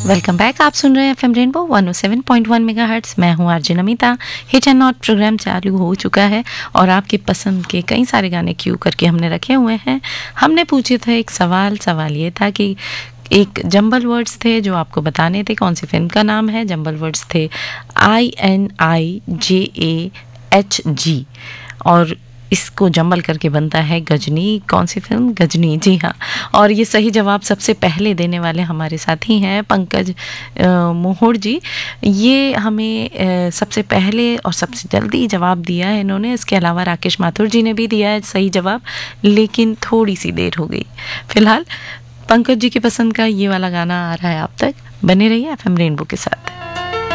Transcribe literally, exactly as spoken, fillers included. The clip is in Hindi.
Welcome back. आप सुन रहे हैं FM rainbow one O seven point one megahertz. मैं हूं RJ Namita. Hit and not programme चालू हो चुका है और आपके पसंद के कई सारे गाने क्यू करके हमने रखे हुए हैं। हमने पूछे थे एक सवाल सवाल ये था कि एक जंबल वर्ड्स थे जो आपको बताने थे कौन सी फिल्म का नाम है। जंबल वर्ड्स थे I N I J A H G और इसको जंबल करके बनता है गजनी। कौन सी फिल्म? गजनी, जी हाँ। और ये सही जवाब सबसे पहले देने वाले हमारे साथी हैं पंकज मोहोड़ जी। ये हमें आ, सबसे पहले और सबसे जल्दी जवाब दिया है इन्होंने। इसके अलावा राकेश माथुर जी ने भी दिया है सही जवाब, लेकिन थोड़ी सी देर हो गई। फिलहाल पंकज जी की पसंद का ये वाला गाना आ रहा है आप तक। बने रहिए एफएम रेनबो के साथ।